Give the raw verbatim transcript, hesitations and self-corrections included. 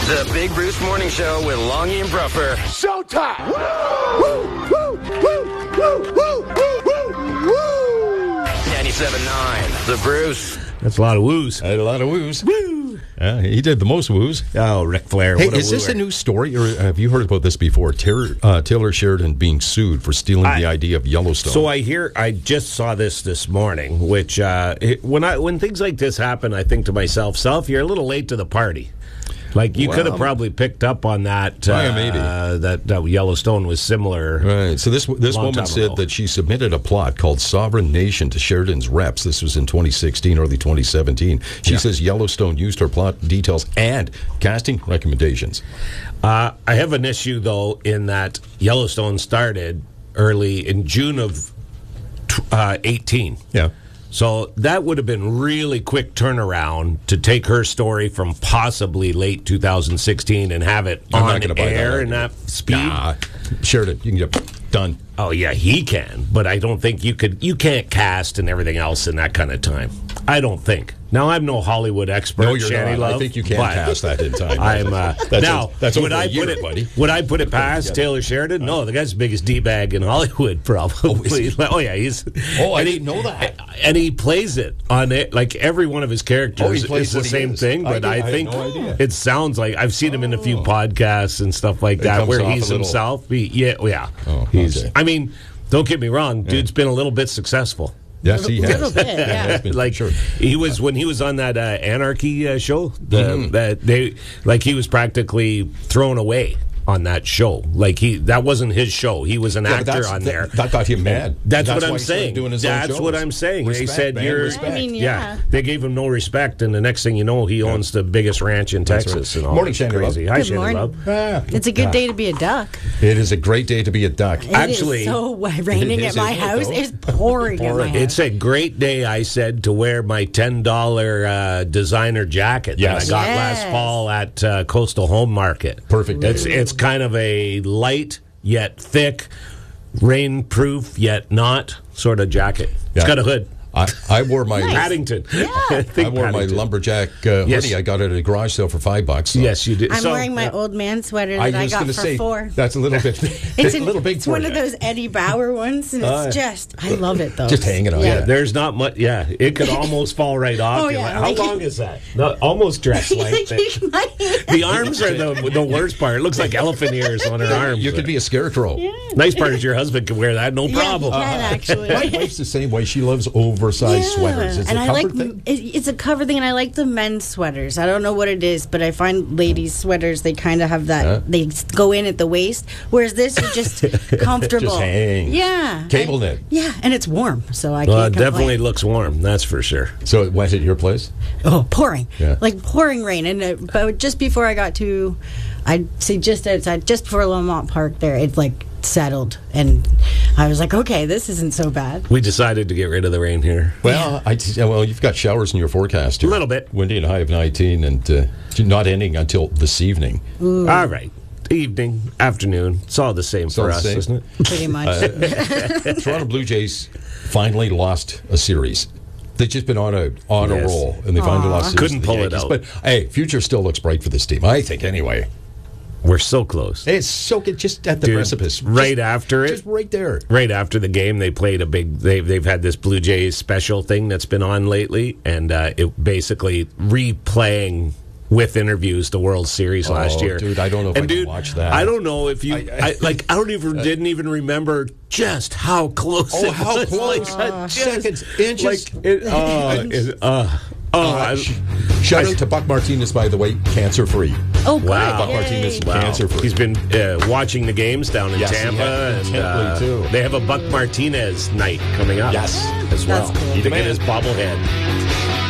The Big Bruce Morning Show with Longy and Bruffer. Showtime! Woo! Woo! Woo! Woo! Woo! Woo! Woo! ninety-seven point nine. The Bruce. That's a lot of woos. I had a lot of woos. Woo! Uh, he did the most woos. Oh, Ric Flair. Hey, what a is this wooer. a new story, or have you heard about this before? Taylor, uh, Taylor Sheridan being sued for stealing I, the idea of Yellowstone. So I hear, I just saw this this morning. Which uh, it, when I when things like this happen, I think to myself, "Self, you're a little late to the party." Like you Well, could have probably picked up on that. Right, uh, maybe. that, that Yellowstone was similar. Right. So this this Long woman time said ago. that she submitted a plot called Sovereign Nation to Sheridan's reps. This was in twenty sixteen, early twenty seventeen. She Yeah. says Yellowstone used her plot details and casting recommendations. Uh, I have an issue though in that Yellowstone started early in June of uh, eighteen. Yeah. So that would have been really quick turnaround to take her story from possibly late two thousand sixteen and have it I'm not on gonna buy that air in argument. that speed. Nah, Sheridan, you can get done. Oh yeah, he can, but I don't think you could. You can't cast and everything else in that kind of time. I don't think. Now I'm no Hollywood expert. No, you're Shanny not. Love, I think you can but cast that in time. I'm uh, That's now. a- that's would over a I year, put it? buddy. Would I put it past Taylor Sheridan? No, the guy's the biggest d bag in Hollywood, probably. Oh, Oh, yeah, he's. Oh, I and didn't know that. And he plays it on it like every one of his characters Oh, he plays is the what he same is. thing. I But did- I, I had think no idea. it sounds like I've seen him in a few podcasts and stuff like It that comes where off he's a little- himself. He, yeah, yeah. Oh, he's. okay. I mean, don't get me wrong, dude's been a little bit successful. Yes, he has. little bit, yeah. Has been, Like sure. he was when he was on that uh, Anarchy uh, show. The, Mm-hmm. that they like he was practically thrown away on that show. Like he that wasn't his show. He was an Yeah, but actor that's- on that- there. That got him mad. That's, That's what why I'm he started saying. doing his own That's shows. what I'm saying. they Respect, said man, you're. respect. I mean, yeah. yeah. They gave him no respect, and the next thing you know, he owns the biggest ranch in That's Texas. right. And all Morning, that Shandy crazy. Love. Hi, Good Shandy morning. Love. Ah, It's a good day to be a duck. it is a great day to be a duck. It Actually- is so raining It is, at my isn't it, house. though? It's pouring at my house. It's a great day, I said, to wear my ten dollar uh, designer jacket Yes. that I got Yes. last fall at uh, Coastal Home Market. Perfect day. It's it's kind of a light yet thick, rainproof yet not sort of jacket. It's Yeah. got a hood. I, I wore my Paddington. Yeah. I, think I wore my Paddington. lumberjack uh, Yes. hoodie. I got it at a garage sale for five bucks. so- Yes, you did. I'm So- wearing my old man sweater I that I, was got going for to say four. that's a little bit. It's, a an- little big it's for one you. of those Eddie Bauer ones, and Oh, it's yeah. just, I love it though. Just hanging on. Yeah. Yeah, there's not much. Yeah, it could almost fall right off. Oh, You're yeah, like, How like- long is that? No, almost dress length. The arms are the the worst part. It looks like elephant ears on her arms. You could be a scarecrow. Nice part is your husband can wear that, no problem. Yeah, he can actually. My wife's the same way. She loves oversized Yeah. sweaters. It's and a I comfort like thing. it, it's a cover thing, and I like the men's sweaters. I don't know what it is, but I find ladies' sweaters they kind of have that Yeah. they go in at the waist, whereas this is just comfortable. Just hang. Yeah, Cable I- knit. Yeah, and it's warm, so I Well, can't it complain. definitely looks warm. That's for sure. So it went at your place? Oh, pouring. Yeah. Like pouring rain. And uh, but just before I got to, I'd say just outside, just before Lamont Park there, it like settled. And I was like, okay, this isn't so bad. We decided to get rid of the rain here. Well, I t- well, you've got showers in your forecast. A little bit. Windy and a high of nineteen, and uh, not ending until this evening. All right. Evening, afternoon. It's all the same all for the us, same. isn't it? Pretty much. Toronto Blue Jays finally lost a series. They've just been on a on a Yes. roll, and they finally lost. a series Couldn't to the pull it Yankees. out. But hey, future still looks bright for this team. I think anyway. We're so close. It's so good, just at the Dude, precipice, right Just- after it. just right there. Right after the game, they played a big. They've they've had this Blue Jays special thing that's been on lately, and uh, it basically replaying with interviews the World Series Oh, last year. dude, I don't know if and I can dude, watch that. I don't know if you I- I- I, like. I don't even didn't even remember just how close. Oh, it how was. close. Like, Uh, just- seconds, inches. Like it, uh, it, uh, oh, Uh, I- sh- shout out to Buck Martinez, by the way, cancer free. Oh, good. Wow. Buck Yay. Martinez, Wow. cancer free. He's been uh, watching the games down in Yes, he Tampa, has, and intently, uh, too. they have a Buck Martinez night coming up. Yes. as well. That's cool. To The get man. his bobblehead.